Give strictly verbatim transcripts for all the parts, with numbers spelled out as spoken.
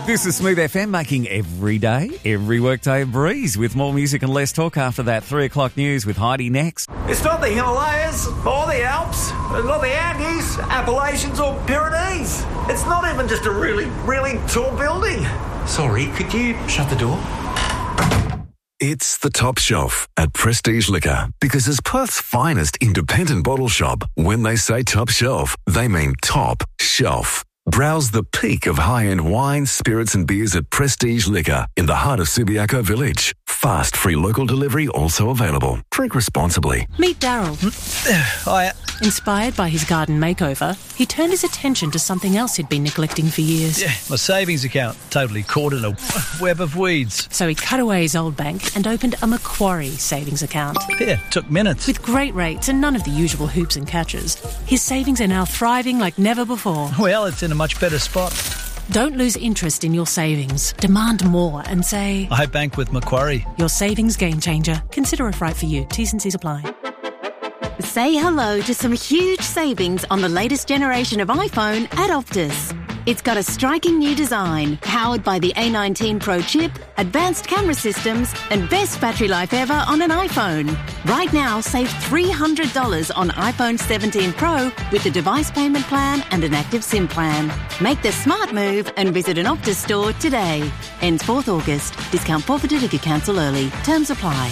This is Smooth F M, making every day, every workday a breeze, with more music and less talk after that three o'clock news with Heidi next. It's not the Himalayas or the Alps, not the Andes, Appalachians or Pyrenees. It's not even just a really, really tall building. Sorry, could you shut the door? It's the Top Shelf at Prestige Liquor, because as Perth's finest independent bottle shop, when they say top shelf, they mean top shelf. Browse the peak of high-end wines, spirits and beers at Prestige Liquor in the heart of Subiaco Village. Fast, free local delivery also available. Drink responsibly. Meet Daryl. Hiya. Inspired by his garden makeover, he turned his attention to something else he'd been neglecting for years. Yeah, my savings account, totally caught in a web of weeds. So he cut away his old bank and opened a Macquarie savings account. Yeah, took minutes. With great rates and none of the usual hoops and catches, his savings are now thriving like never before. Well, it's in a much better spot. Don't lose interest in your savings. Demand more and say, I bank with Macquarie. Your savings game changer. Consider if right for you. T's and C's apply. Say hello to some huge savings on the latest generation of iPhone at Optus. It's got a striking new design, powered by the A nineteen Pro chip, advanced camera systems, and best battery life ever on an iPhone. Right now, save three hundred dollars on iPhone seventeen Pro with the device payment plan and an active SIM plan. Make the smart move and visit an Optus store today. Ends fourth August. Discount forfeited if you cancel early. Terms apply.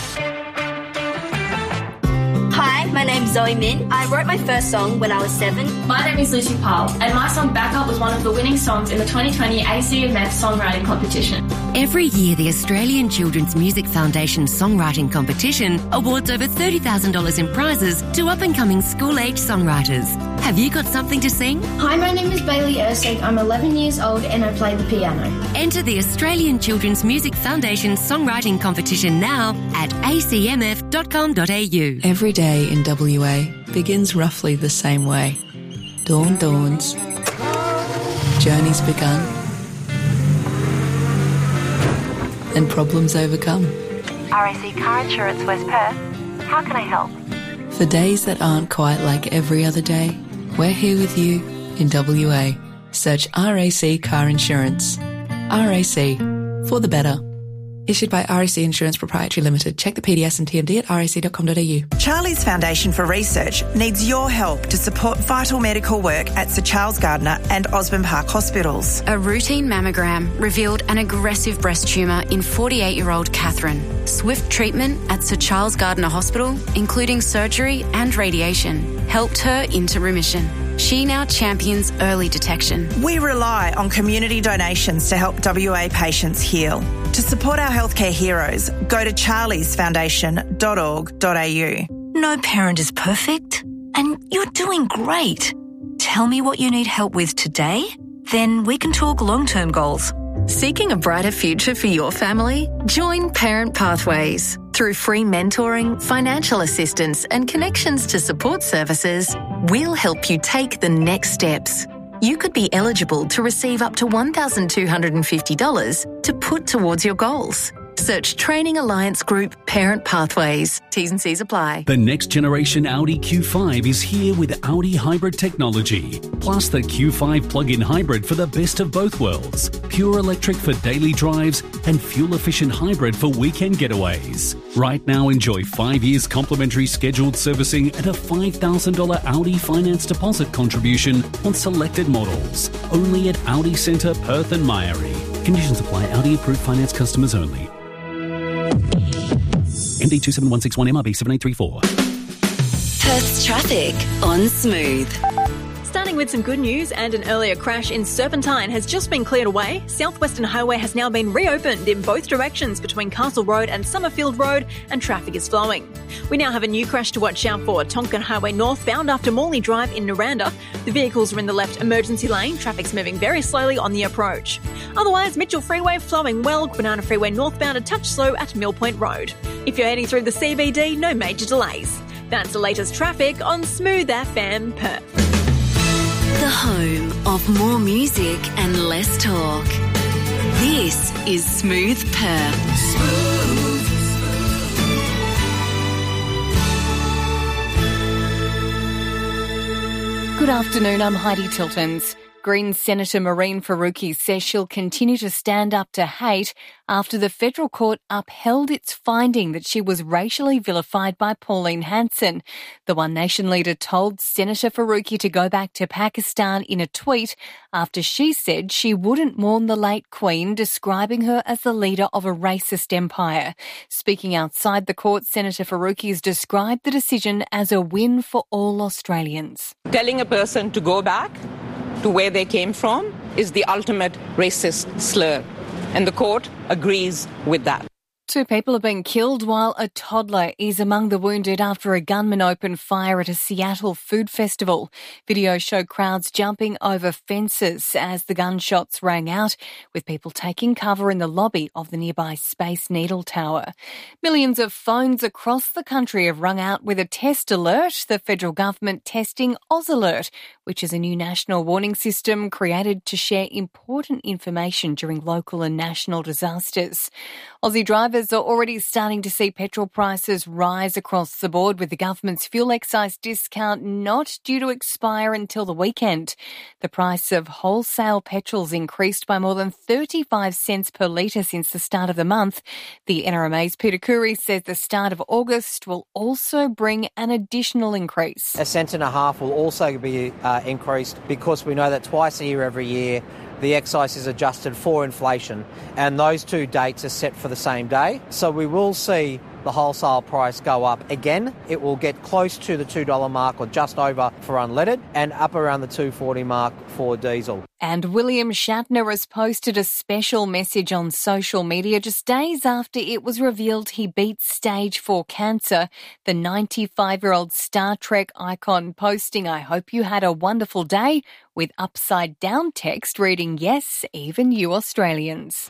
Hi, my name's Zoe Min. I wrote my first song when I was seven. My name is Lucy Powell, and my song Backup was one of the winning songs in the twenty twenty A C M F Songwriting Competition. Every year, the Australian Children's Music Foundation Songwriting Competition awards over thirty thousand dollars in prizes to up-and-coming school-age songwriters. Have you got something to sing? Hi, my name is Bailey Ersig. I'm eleven years old and I play the piano. Enter the Australian Children's Music Foundation Songwriting Competition now at a c m f dot com dot a u. Every day in W A begins roughly the same way. Dawn dawns. Journey's begun. And problems overcome. R A C Car Insurance West Perth. How can I help? For days that aren't quite like every other day, we're here with you in W A. Search R A C Car Insurance. R A C, for the better. Issued by R A C Insurance Proprietary Limited. Check the P D S and T M D at r a c dot com dot a u. Charlie's Foundation for Research needs your help to support vital medical work at Sir Charles Gardner and Osborne Park Hospitals. A routine mammogram revealed an aggressive breast tumour in forty-eight-year-old Catherine. Swift treatment at Sir Charles Gardner Hospital, including surgery and radiation, helped her into remission. She now champions early detection. We rely on community donations to help W A patients heal. To support our healthcare heroes, go to charlies foundation dot org dot a u. No parent is perfect, and you're doing great. Tell me what you need help with today, then we can talk long-term goals. Seeking a brighter future for your family? Join Parent Pathways. Through free mentoring, financial assistance and connections to support services, we'll help you take the next steps. You could be eligible to receive up to one thousand two hundred fifty dollars to put towards your goals. Search Training Alliance Group Parent Pathways. T's and C's apply. The next generation Audi Q five is here with Audi hybrid technology, plus the Q five plug-in hybrid for the best of both worlds. Pure electric for daily drives and fuel-efficient hybrid for weekend getaways. Right now, enjoy five years complimentary scheduled servicing and a five thousand dollars Audi finance deposit contribution on selected models. Only at Audi Centre, Perth and Myrie. Conditions apply. Audi approved finance customers only. M D two seven one six one M R B seven eight three four. Perth's traffic on Smooth. Starting with some good news, and an earlier crash in Serpentine has just been cleared away. South Western Highway has now been reopened in both directions between Castle Road and Summerfield Road, and traffic is flowing. We now have a new crash to watch out for. Tonkin Highway northbound after Morley Drive in Naranda. The vehicles are in the left emergency lane. Traffic's moving very slowly on the approach. Otherwise, Mitchell Freeway flowing well. Banana Freeway northbound a touch slow at Mill Point Road. If you're heading through the C B D, no major delays. That's the latest traffic on Smooth F M Perth. The home of more music and less talk. This is Smooth Perth. Smooth. Good afternoon, I'm Heidi Tiltons. Greens Senator Mehreen Faruqi says she'll continue to stand up to hate after the federal court upheld its finding that she was racially vilified by Pauline Hanson. The One Nation leader told Senator Faruqi to go back to Pakistan in a tweet after she said she wouldn't mourn the late Queen, describing her as the leader of a racist empire. Speaking outside the court, Senator Faruqi has described the decision as a win for all Australians. Telling a person to go back to where they came from is the ultimate racist slur, and the court agrees with that. Two people have been killed while a toddler is among the wounded after a gunman opened fire at a Seattle food festival. Videos show crowds jumping over fences as the gunshots rang out, with people taking cover in the lobby of the nearby Space Needle Tower. Millions of phones across the country have rung out with a test alert, the federal government testing Oz Alert, which is a new national warning system created to share important information during local and national disasters. Aussie drivers are already starting to see petrol prices rise across the board, with the government's fuel excise discount not due to expire until the weekend. The price of wholesale petrol's increased by more than thirty-five cents per litre since the start of the month. The N R M A's Peter Curry says the start of August will also bring an additional increase. A cent and a half will also be uh, increased because we know that twice a year every year the excise is adjusted for inflation, and those two dates are set for the same day. So we will see the wholesale price go up again. It will get close to the two dollars mark or just over for unleaded, and up around the two dollars forty mark for diesel. And William Shatner has posted a special message on social media just days after it was revealed he beat stage four cancer. The ninety-five-year-old Star Trek icon posting, "I hope you had a wonderful day," with upside down text reading, "Yes, even you Australians."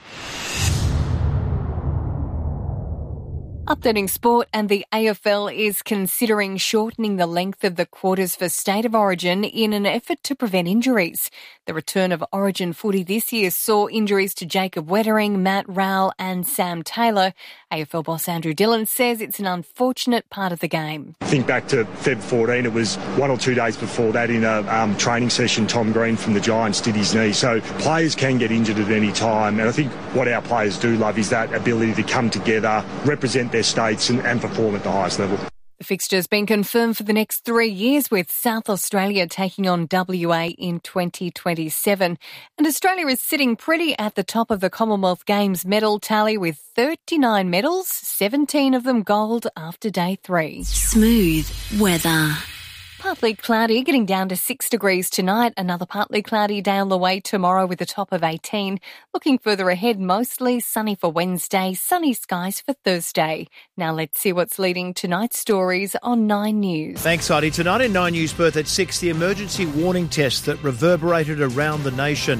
Updating sport, and the A F L is considering shortening the length of the quarters for State of Origin in an effort to prevent injuries. The return of Origin footy this year saw injuries to Jacob Wettering, Matt Rowell and Sam Taylor. A F L boss Andrew Dillon says it's an unfortunate part of the game. Think back to February fourteenth, it was one or two days before that in a um, training session, Tom Green from the Giants did his knee. So players can get injured at any time, and I think what our players do love is that ability to come together, represent their states and, and perform at the highest level. The fixture's been confirmed for the next three years, with South Australia taking on W A in twenty twenty-seven. And Australia is sitting pretty at the top of the Commonwealth Games medal tally with thirty-nine medals, seventeen of them gold after day three. Smooth weather. Partly cloudy, getting down to six degrees tonight. Another partly cloudy day on the way tomorrow with a top of eighteen. Looking further ahead, mostly sunny for Wednesday, sunny skies for Thursday. Now let's see what's leading tonight's stories on Nine News. Thanks, Heidi. Tonight in Nine News Perth at six, the emergency warning test that reverberated around the nation.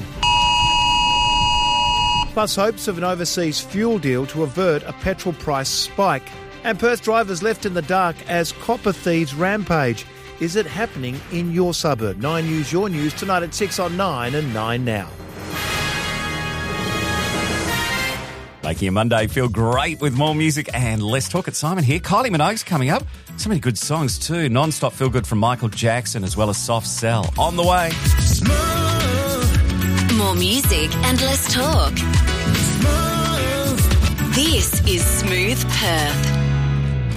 Plus hopes of an overseas fuel deal to avert a petrol price spike. And Perth drivers left in the dark as copper thieves rampage. Is it happening in your suburb? Nine News, your news, tonight at six on Nine and Nine Now. Making your Monday feel great with more music and less talk. At Simon here. Kylie Minogue's coming up. So many good songs too. Non-stop feel good from Michael Jackson, as well as Soft Cell. On the way. Smooth. More music and less talk. Smooth. This is Smooth Perth.